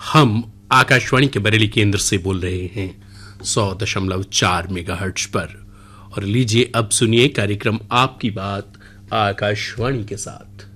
हम आकाशवाणी के बरेली केंद्र से बोल रहे हैं 100.4 मेगाहर्ट्ज पर। और लीजिए अब सुनिए कार्यक्रम आपकी बात आकाशवाणी के साथ।